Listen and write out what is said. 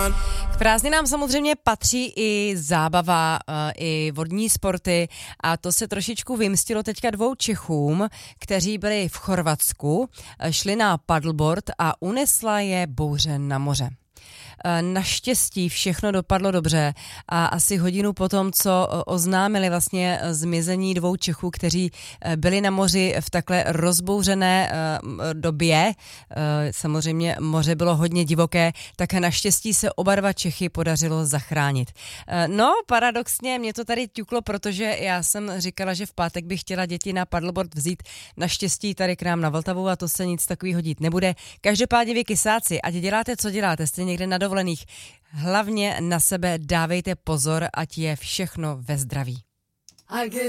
K prázdninám samozřejmě patří i zábava, i vodní sporty a to se trošičku vymstilo teďka 2 Čechům, kteří byli v Chorvatsku, šli na paddleboard a unesla je bouře na moře. Naštěstí všechno dopadlo dobře a asi hodinu potom, co oznámili vlastně zmizení 2 Čechů, kteří byli na moři v takhle rozbouřené době, samozřejmě moře bylo hodně divoké, tak naštěstí se oba 2 Čechy podařilo zachránit. No, paradoxně mě to tady ťuklo, protože já jsem říkala, že v pátek bych chtěla děti na paddleboard vzít, naštěstí tady k nám na Vltavu a to se nic takového dít nebude. Každopádně vy kysáci, ať děláte, co děláte, jste někde na dovolených, hlavně na sebe dávejte pozor, ať je všechno ve zdraví.